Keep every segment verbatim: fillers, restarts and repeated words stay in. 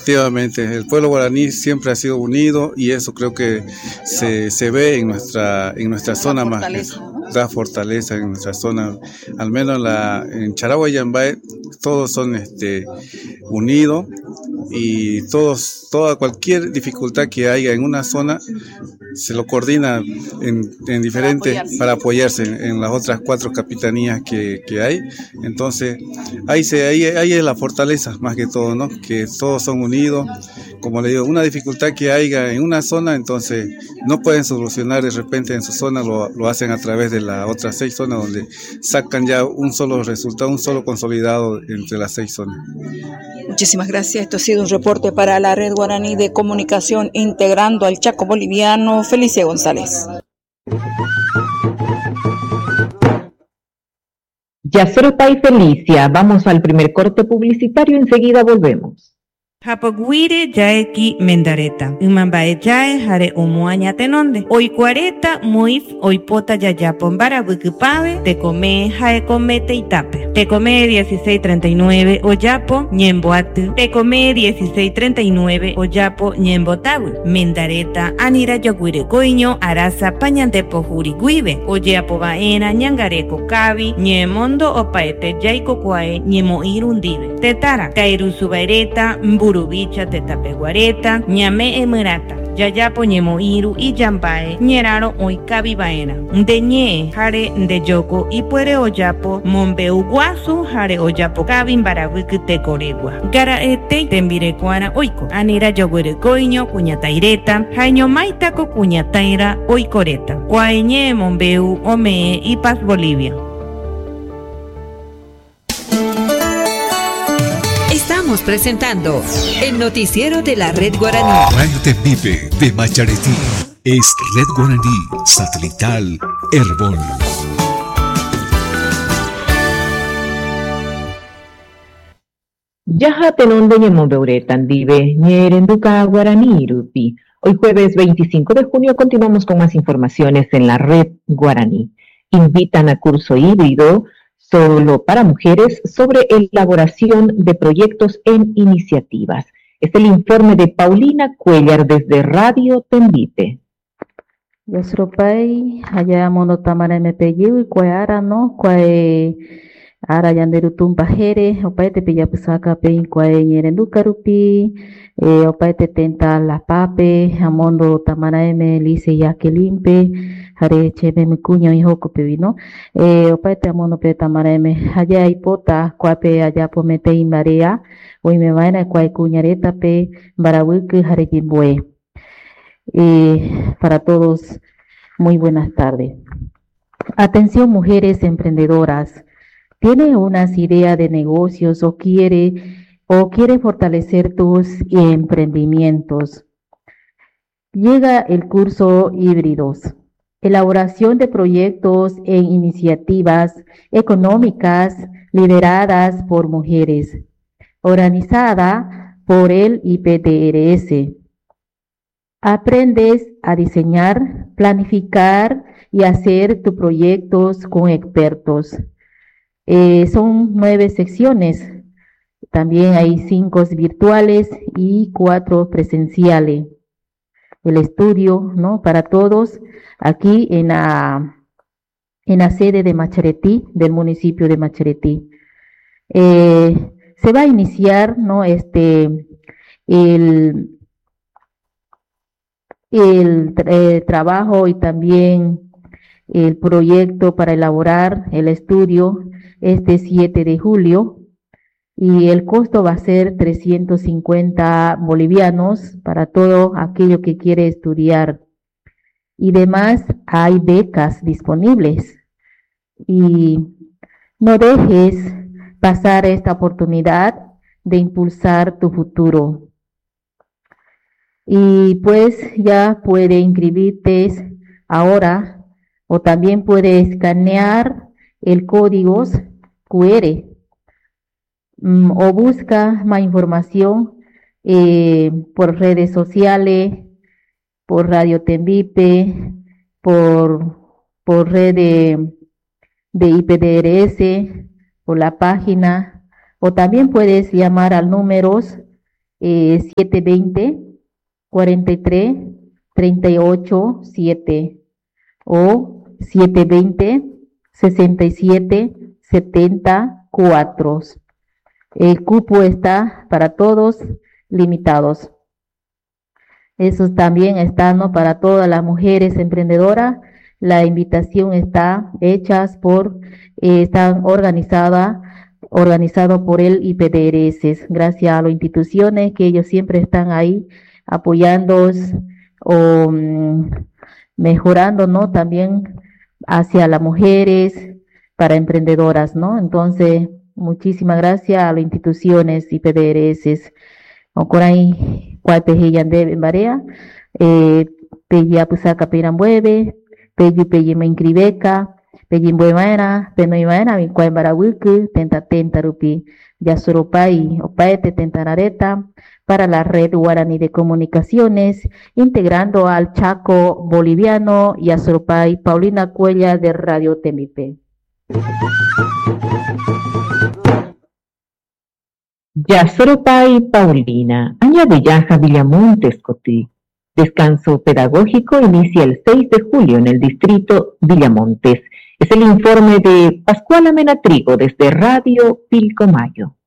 Efectivamente, el pueblo guaraní siempre ha sido unido y eso creo que se, se ve en nuestra en nuestra zona más, da fortaleza en nuestra zona, al menos la en Charagua y Yambay todos son este unidos y todos toda cualquier dificultad que haya en una zona se lo coordina en, en diferentes para apoyarse, para apoyarse en, en las otras cuatro capitanías que, que hay. Entonces ahí se ahí, ahí es la fortaleza más que todo, ¿no? Que todos son unidos. Como le digo, una dificultad que haya en una zona, entonces no pueden solucionar de repente en su zona, lo, lo hacen a través de las otras seis zonas donde sacan ya un solo resultado, un solo consolidado entre las seis zonas. Muchísimas gracias. Esto ha sido un reporte para la Red Guaraní de Comunicación integrando al Chaco Boliviano, Felicia González. Yaceropa y Felicia, vamos al primer corte publicitario, enseguida volvemos. Hapaguire yaeki mendareta, umambae yae jare umuaña tenonde. Hoy cuareta muif oipota yayapon barabucupave, te come jae comete y tape. Te come dieciséis treinta y nueve oyapo ñemboatu. Te come dieciséis treinta y nueve oyapo ñembotabu. Mendareta anira yoguire coiño arasa pañantepo juriguive. Oyapo baena ñangareco cabi ñemondo opaete yaiko cuae ñemo irundive. Tetara kairu subaireta mburu Urubicha, Tetapeguareta, Ñame Emirata, Yayapo Ñemo Iru y Yambae, Ñeraro Oikabi Baena, Ndeñe, Jare Ndeyoko y Puere Oyapo, Mombeu Guasu, Jare Oyapo Kabin Barabuki Tecoregua, Gara Ete, Tembirecuara Oiko, Anira Yoguere Coiño, Cuñataireta, Jaño Maitaco Cuñataira, Oicoreta, Cuaeñe Mombeu, Omee y Paz Bolivia. Estamos presentando el noticiero de la Red Guaraní. Radio Tembipe de Macharetí es Red Guaraní Satelital Herbol. Yaja tenonde ñemondeuretan dive ñerenduca Guaraní Rupi. Hoy jueves veinticinco de junio continuamos con más informaciones en la Red Guaraní. Invitan a curso híbrido solo para mujeres sobre elaboración de proyectos en iniciativas. Es el informe de Paulina Cuellar desde Radio Tembipe. Yasropay, allá monotamara M P Y y cuara no, cuae ara yanderutum bajere, opaete pillapusaka pein cuae ñerenducarupi, eh, opaete tenta la pape, amondo tamara M lice ya que limpe, jare chebe mi cuño y joco pevino, eh, opaete amondo pe tamara M, allá hipota, cuape allá pomete y marea, hoy me vaina cuae cuñareta pe, barabuque jare jimbue. Eh, para todos, muy buenas tardes. Atención mujeres emprendedoras. ¿Tiene unas ideas de negocios o quiere o quiere fortalecer tus emprendimientos? Llega el curso Híbridos, elaboración de proyectos e iniciativas económicas lideradas por mujeres, organizada por el I P D R S. Aprendes a diseñar, planificar y hacer tus proyectos con expertos. Eh, son nueve secciones, también hay cinco virtuales y cuatro presenciales. El estudio, ¿no? Para todos, aquí en la, en la sede de Macharetí, del municipio de Macharetí. Eh, se va a iniciar, ¿no? Este, el, el eh, trabajo y también el proyecto para elaborar el estudio este siete de julio y el costo va a ser trescientos cincuenta bolivianos para todo aquello que quiere estudiar. Y además hay becas disponibles y no dejes pasar esta oportunidad de impulsar tu futuro. Y pues ya puede inscribirte ahora o también puede escanear el código Q R mm, o busca más información eh, por redes sociales, por Radio Tembipe, por, por red de, de I P D R S, por la página, o también puedes llamar al números eh, siete veinte, cuarenta y tres, treinta y ocho, siete o siete veinte, sesenta y siete, setenta, cuatro. El cupo está para todos limitados. Eso también está, ¿no?, para todas las mujeres emprendedoras. La invitación está hecha por, eh, están organizada, organizado por el I P D R S, gracias a las instituciones que ellos siempre están ahí apoyando o um, mejorando, ¿no?, también hacia las mujeres para emprendedoras, ¿no? Entonces, muchísimas gracias a las instituciones I P D R S. Ocoray, cuatejiande en Barea, eh, Peya Pusaka Pirambueve, Peyu Peyima Incribeca, Peyimbuemana, Penoimana, Vincuay Barabuque, Tenta Tenta Rupi, Yasurupai, Opaete Tentanareta, para la Red Guaraní de Comunicaciones, integrando al Chaco Boliviano, Yasurupai, Paulina Cuella de Radio Temipe. Yasurupai Paulina, añade Yaja Villamontes Cotí. Descanso pedagógico inicia el seis de julio en el distrito Villamontes. Es el informe de Pascuala Menatrigo desde Radio Pilcomayo.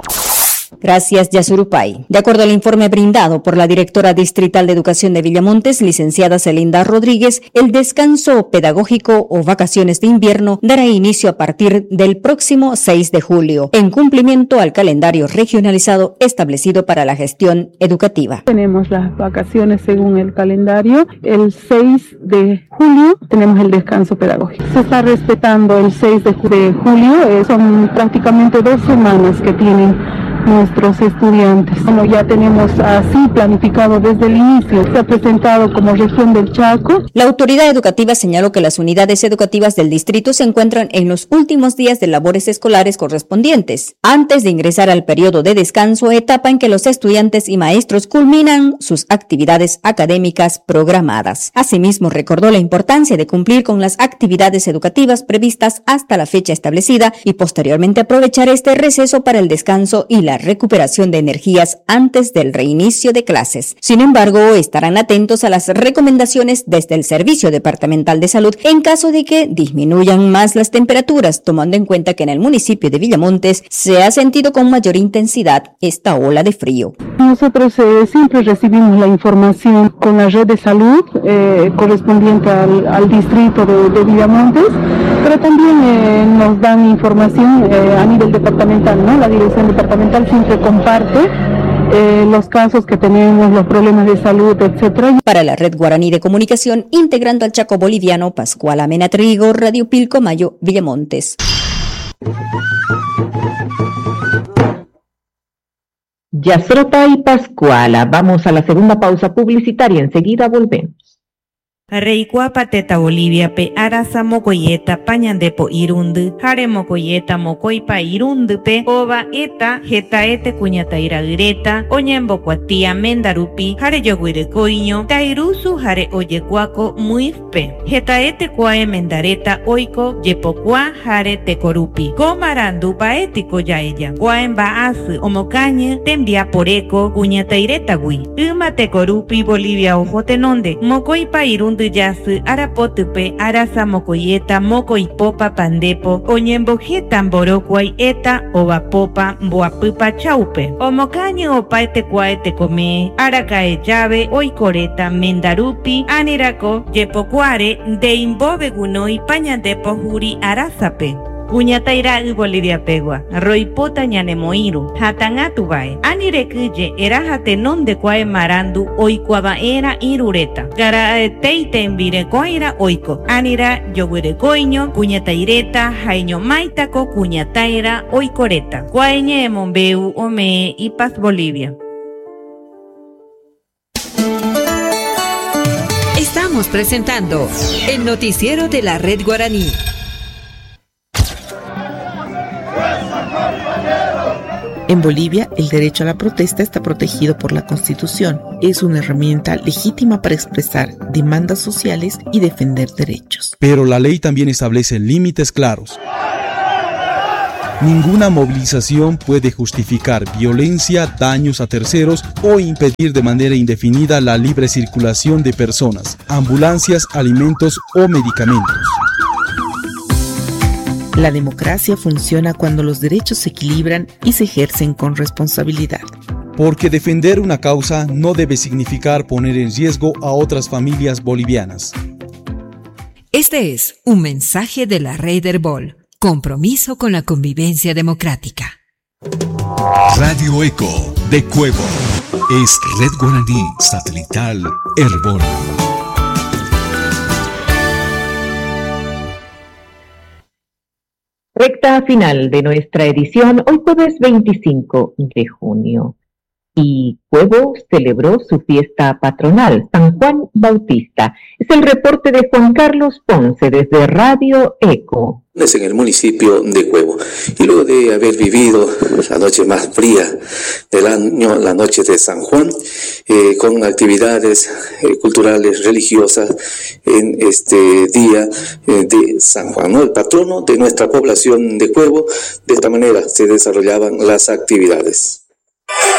Gracias, Yasurupai. De acuerdo al informe brindado por la directora distrital de Educación de Villamontes, licenciada Celinda Rodríguez, el descanso pedagógico o vacaciones de invierno dará inicio a partir del próximo seis de julio, en cumplimiento al calendario regionalizado establecido para la gestión educativa. Tenemos las vacaciones según el calendario. El seis de julio tenemos el descanso pedagógico. Se está respetando el seis de julio, eh, son prácticamente dos semanas que tienen nuestros estudiantes. Bueno, ya tenemos así planificado desde el inicio. Se ha presentado como región del Chaco. La autoridad educativa señaló que las unidades educativas del distrito se encuentran en los últimos días de labores escolares correspondientes, antes de ingresar al periodo de descanso, etapa en que los estudiantes y maestros culminan sus actividades académicas programadas. Asimismo, recordó la importancia de cumplir con las actividades educativas previstas hasta la fecha establecida y posteriormente aprovechar este receso para el descanso y la recuperación de energías antes del reinicio de clases. Sin embargo, estarán atentos a las recomendaciones desde el Servicio Departamental de Salud en caso de que disminuyan más las temperaturas, tomando en cuenta que en el municipio de Villamontes se ha sentido con mayor intensidad esta ola de frío. Nosotros eh, siempre recibimos la información con la red de salud eh, correspondiente al, al distrito de, de Villamontes, pero también eh, nos dan información eh, a nivel departamental, ¿no? La dirección departamental siempre comparte eh, los casos que tenemos, los problemas de salud, etcétera. Para la Red Guaraní de Comunicación, integrando al Chaco Boliviano, Pascuala Menatrigo, Radio Pilcomayo, Villamontes. Yasurupai Pascuala, vamos a la segunda pausa publicitaria, enseguida volvemos. Reikuapa teta Bolivia pe arasa mokoyeta pañandepo irundu, jare mokoyeta mokoipa irundu pe ova eta jetaete kuñataira ireta, oñembokuatia mendarupi, jare yoguirekoiño, tairusu jare oyekuako muifpe, jetaete kuae mendareta oiko, yepokua jare tekorupi, komarandu paetiko yaella, kuaemba asu omocañe, tembia poreko, kuñataireta gui, uma tekorupi Bolivia ojotenonde, mokoipa irundu yasu arapotupe arasa mokoyeta mokoipopa pandepo oñembojeta mborokuay eta ovapopa mboapupa chaupe omocañe opaete kuaete come arakae llave oikoreta mendarupi anirako yepokuare deimbove gunoi pañandepo juri arasape Kuñataira y Bolivia pegua, roipota ñanemoiru, hatangatu bae, anirekuye era hatenon de cuae marandu oikuaba era irureta, gara teite envire coaira oiko, anira yoguirecoiño, kuñataireta, jaeño maitako kuñataira oikoreta, cuaeñe mombeu ome y paz Bolivia. Estamos presentando el noticiero de la Red Guaraní. En Bolivia, el derecho a la protesta está protegido por la Constitución. Es una herramienta legítima para expresar demandas sociales y defender derechos. Pero la ley también establece límites claros. Ninguna movilización puede justificar violencia, daños a terceros o impedir de manera indefinida la libre circulación de personas, ambulancias, alimentos o medicamentos. La democracia funciona cuando los derechos se equilibran y se ejercen con responsabilidad. Porque defender una causa no debe significar poner en riesgo a otras familias bolivianas. Este es un mensaje de la Red Herbol. Compromiso con la convivencia democrática. Radio Eco de Cuevo es Red Guaraní Satelital Herbol. Recta final de nuestra edición, hoy jueves veinticinco de junio. Y Cuevo celebró su fiesta patronal, San Juan Bautista. Es el reporte de Juan Carlos Ponce desde Radio Eco. En el municipio de Cuevo. Y luego de haber vivido la noche más fría del año, la noche de San Juan, eh, con actividades eh, culturales, religiosas en este día eh, de San Juan, ¿no? El patrono de nuestra población de Cuevo. De esta manera se desarrollaban las actividades.